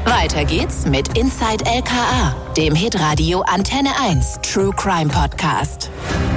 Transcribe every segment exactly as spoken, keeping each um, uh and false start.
Weiter geht's mit Inside L K A, dem Hitradio Antenne eins True Crime Podcast.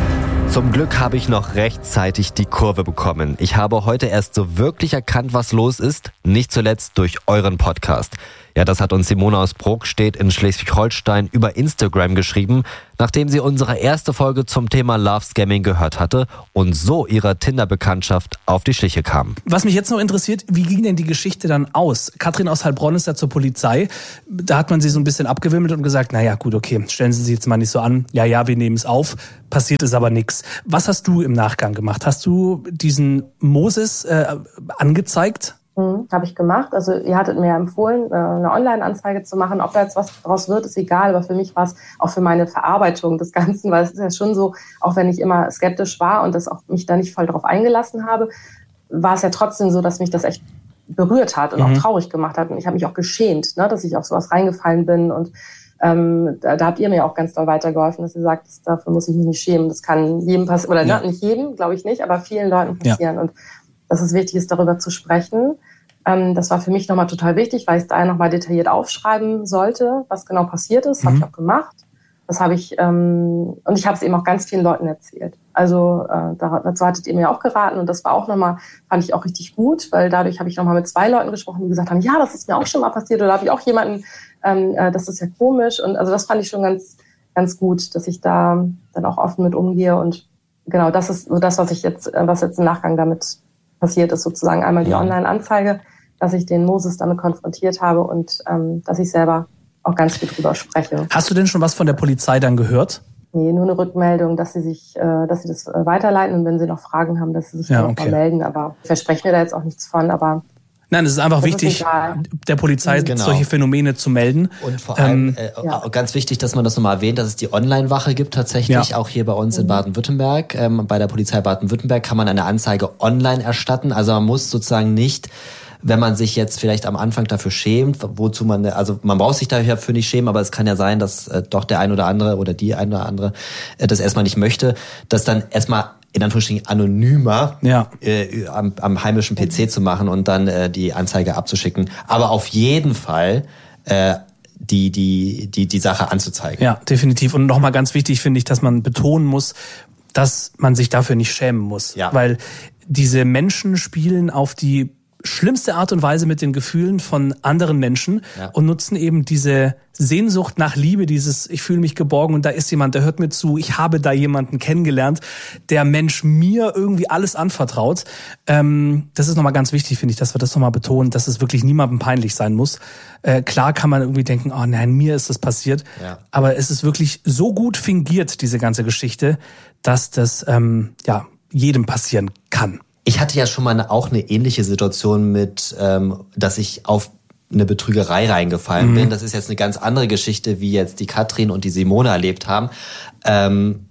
Zum Glück habe ich noch rechtzeitig die Kurve bekommen. Ich habe heute erst so wirklich erkannt, was los ist, nicht zuletzt durch euren Podcast. Ja, das hat uns Simone aus Brokstedt in Schleswig-Holstein über Instagram geschrieben, nachdem sie unsere erste Folge zum Thema Love Scamming gehört hatte und so ihrer Tinder-Bekanntschaft auf die Schliche kam. Was mich jetzt noch interessiert, wie ging denn die Geschichte dann aus? Katrin aus Heilbronn ist ja zur Polizei. Da hat man sie so ein bisschen abgewimmelt und gesagt, naja gut, okay, stellen Sie sich jetzt mal nicht so an. Ja, ja, wir nehmen es auf. Passiert ist aber nichts. Was hast du im Nachgang gemacht? Hast du diesen Moses äh, angezeigt? Hm, habe ich gemacht. Also ihr hattet mir ja empfohlen, eine Online-Anzeige zu machen. Ob da jetzt was draus wird, ist egal. Aber für mich war es auch für meine Verarbeitung des Ganzen, weil es ist ja schon so, auch wenn ich immer skeptisch war und das auch mich da nicht voll drauf eingelassen habe, war es ja trotzdem so, dass mich das echt berührt hat und mhm. auch traurig gemacht hat. Und ich habe mich auch geschämt, ne, dass ich auf sowas reingefallen bin. Und ähm, da, da habt ihr mir auch ganz doll weitergeholfen, dass ihr sagt, das, dafür muss ich mich nicht schämen. Das kann jedem passieren, oder ja. ne, nicht jedem, glaube ich nicht, aber vielen Leuten passieren. Ja. Und dass es wichtig ist, darüber zu sprechen. Ähm, das war für mich nochmal total wichtig, weil ich es da nochmal detailliert aufschreiben sollte, was genau passiert ist. Mhm. Habe ich auch gemacht. Das habe ich, ähm, und ich habe es eben auch ganz vielen Leuten erzählt. Also äh, dazu hattet ihr mir auch geraten und das war auch nochmal, fand ich auch richtig gut, weil dadurch habe ich nochmal mit zwei Leuten gesprochen, die gesagt haben, ja, das ist mir auch schon mal passiert oder habe ich auch jemanden, ähm, äh, das ist ja komisch. Und also das fand ich schon ganz, ganz gut, dass ich da dann auch offen mit umgehe. Und genau, das ist so das, was ich jetzt, was jetzt im Nachgang damit passiert ist, sozusagen einmal die Online-Anzeige, dass ich den Moses damit konfrontiert habe und ähm, dass ich selber auch ganz viel drüber spreche. Hast du denn schon was von der Polizei dann gehört? Nee, nur eine Rückmeldung, dass sie sich, äh, dass sie das äh, weiterleiten und wenn sie noch Fragen haben, dass sie sich ja, dann okay. melden. Aber ich verspreche mir da jetzt auch nichts von, aber Nein, es ist einfach wichtig, ist der Polizei genau. solche Phänomene zu melden. Und vor allem ähm, äh, ja. ganz wichtig, dass man das nochmal erwähnt, dass es die Online-Wache gibt tatsächlich, ja. auch hier bei uns in Baden-Württemberg. Ähm, bei der Polizei Baden-Württemberg kann man eine Anzeige online erstatten. Also man muss sozusagen nicht, wenn man sich jetzt vielleicht am Anfang dafür schämt, wozu man, also man braucht sich dafür nicht schämen, aber es kann ja sein, dass äh, doch der ein oder andere oder die ein oder andere äh, das erstmal nicht möchte, dass dann erstmal in Anführungsstrichen anonymer ja. äh, am, am heimischen P C zu machen und dann äh, die Anzeige abzuschicken. Aber auf jeden Fall äh, die, die, die, die Sache anzuzeigen. Ja, definitiv. Und nochmal ganz wichtig finde ich, dass man betonen muss, dass man sich dafür nicht schämen muss. Ja. Weil diese Menschen spielen auf die schlimmste Art und Weise mit den Gefühlen von anderen Menschen ja. und nutzen eben diese Sehnsucht nach Liebe, dieses ich fühle mich geborgen und da ist jemand, der hört mir zu, ich habe da jemanden kennengelernt, der Mensch mir irgendwie alles anvertraut. Ähm, das ist nochmal ganz wichtig, finde ich, dass wir das nochmal betonen, dass es wirklich niemandem peinlich sein muss. Äh, klar kann man irgendwie denken, oh nein, mir ist das passiert, ja. aber es ist wirklich so gut fingiert, diese ganze Geschichte, dass das ähm, ja jedem passieren kann. Ich hatte ja schon mal eine, auch eine ähnliche Situation mit, ähm, dass ich auf eine Betrügerei reingefallen mhm. bin. Das ist jetzt eine ganz andere Geschichte, wie jetzt die Katrin und die Simone erlebt haben. Ähm,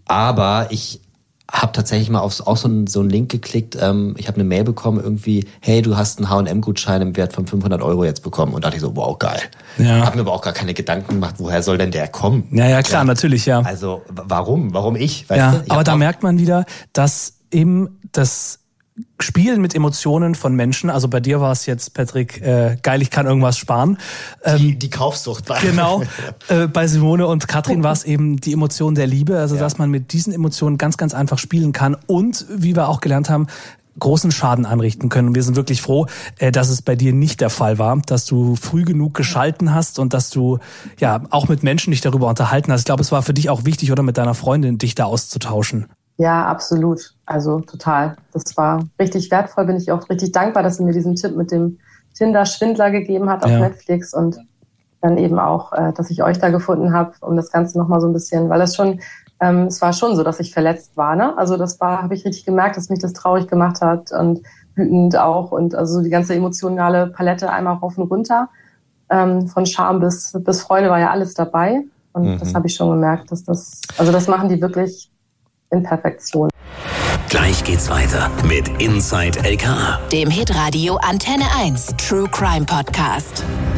aber ich habe tatsächlich mal auf auch so einen, so einen Link geklickt. Ähm, ich habe eine Mail bekommen, irgendwie, hey, du hast einen H und M-Gutschein im Wert von fünfhundert Euro jetzt bekommen. Und dachte ich so, wow, geil. Ja. Habe mir aber auch gar keine Gedanken gemacht, woher soll denn der kommen? Ja, ja, klar, ja. natürlich, ja. Also warum? Warum ich? Weißt ja, du? Ich aber da merkt man wieder, dass eben das Spielen mit Emotionen von Menschen, also bei dir war es jetzt, Patrick, äh, geil, ich kann irgendwas sparen. Ähm, die, die Kaufsucht war. Genau, äh, bei Simone und Katrin war es eben die Emotion der Liebe, also ja. dass man mit diesen Emotionen ganz, ganz einfach spielen kann und, wie wir auch gelernt haben, großen Schaden anrichten können. Und wir sind wirklich froh, äh, dass es bei dir nicht der Fall war, dass du früh genug geschalten hast und dass du ja auch mit Menschen dich darüber unterhalten hast. Ich glaube, es war für dich auch wichtig, oder mit deiner Freundin, dich da auszutauschen. Ja, absolut. Also total. Das war richtig wertvoll. Bin ich auch richtig dankbar, dass sie mir diesen Tipp mit dem Tinder-Schwindler gegeben hat auf ja. Netflix und dann eben auch, dass ich euch da gefunden habe, um das Ganze nochmal so ein bisschen, weil das schon, ähm, es war schon so, dass ich verletzt war, ne? Also das war, habe ich richtig gemerkt, dass mich das traurig gemacht hat und wütend auch und also die ganze emotionale Palette einmal rauf und runter. Ähm, von Scham bis, bis Freude war ja alles dabei und mhm. das habe ich schon gemerkt, dass das, also das machen die wirklich in Perfektion. Gleich geht's weiter mit Inside L K A, dem Hitradio Antenne eins True Crime Podcast.